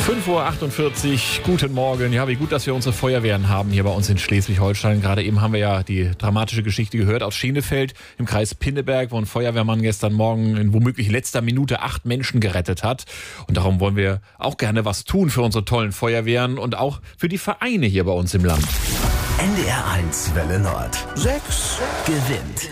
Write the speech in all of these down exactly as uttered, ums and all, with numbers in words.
fünf Uhr achtundvierzig, guten Morgen. Ja, wie gut, dass wir unsere Feuerwehren haben hier bei uns in Schleswig-Holstein. Gerade eben haben wir ja die dramatische Geschichte gehört aus Schenefeld im Kreis Pinneberg, wo ein Feuerwehrmann gestern Morgen in womöglich letzter Minute acht Menschen gerettet hat. Und darum wollen wir auch gerne was tun für unsere tollen Feuerwehren und auch für die Vereine hier bei uns im Land. N D R eins Welle Nord. Sechs gewinnt.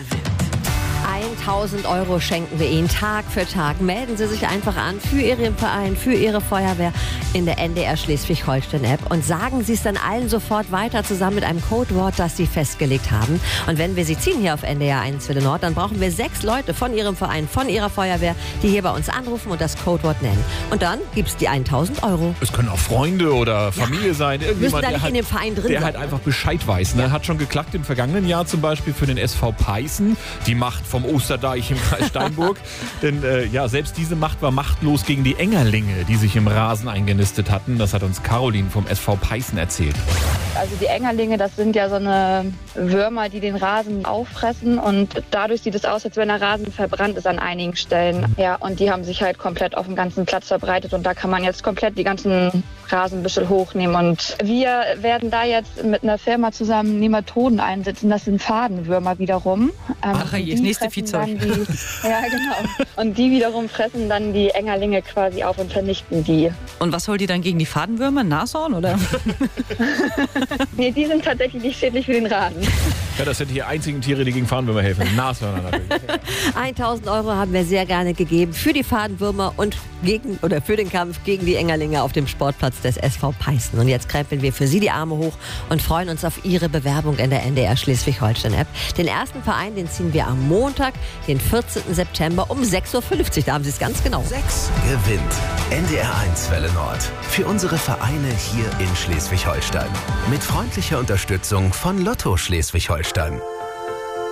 tausend Euro schenken wir Ihnen Tag für Tag. Melden Sie sich einfach an für Ihren Verein, für Ihre Feuerwehr in der N D R Schleswig-Holstein-App und sagen Sie es dann allen sofort weiter zusammen mit einem Codewort, das Sie festgelegt haben. Und wenn wir Sie ziehen hier auf N D R eins Welle Nord, dann brauchen wir sechs Leute von Ihrem Verein, von Ihrer Feuerwehr, die hier bei uns anrufen und das Codewort nennen. Und dann gibt es die tausend Euro. Es können auch Freunde oder Familie ja, sein. Irgendjemand, der, nicht halt, in dem Verein drin der sein. halt einfach Bescheid weiß. Ne? Ja. Hat schon geklappt im vergangenen Jahr zum Beispiel für den S V Peißen. Die Macht vom Osterdeich im Kreis Steinburg. Denn äh, ja, selbst diese Macht war machtlos gegen die Engerlinge, die sich im Rasen eingenistet hatten. Das hat uns Caroline vom S V Peißen erzählt. Also die Engerlinge, das sind ja so eine Würmer, die den Rasen auffressen und dadurch sieht es aus, als wenn der Rasen verbrannt ist an einigen Stellen. Ja, und die haben sich halt komplett auf dem ganzen Platz verbreitet und da kann man jetzt komplett die ganzen Rasenbüschel hochnehmen und wir werden da jetzt mit einer Firma zusammen Nematoden einsetzen. Das sind Fadenwürmer wiederum. Ach, je, das nächste Viehzeug. Ja, genau. Und die wiederum fressen dann die Engerlinge quasi auf und vernichten die. Und was holt ihr dann gegen die Fadenwürmer? Nashorn, oder? Nee, die sind tatsächlich nicht schädlich für den Rasen. Ja, das sind die einzigen Tiere, die gegen Fadenwürmer helfen. Nashörner natürlich. tausend Euro haben wir sehr gerne gegeben für die Fadenwürmer und gegen, oder für den Kampf gegen die Engerlinge auf dem Sportplatz des S V Peißen. Und jetzt krempeln wir für Sie die Arme hoch und freuen uns auf Ihre Bewerbung in der N D R Schleswig-Holstein-App. Den ersten Verein, den ziehen wir am Montag, den vierzehnten September um sechs Uhr fünfzig. Da haben Sie es ganz genau. Sechs gewinnt. N D R eins Welle Nord. Für unsere Vereine hier in Schleswig-Holstein. Mit freundlicher Unterstützung von Lotto Schleswig-Holstein.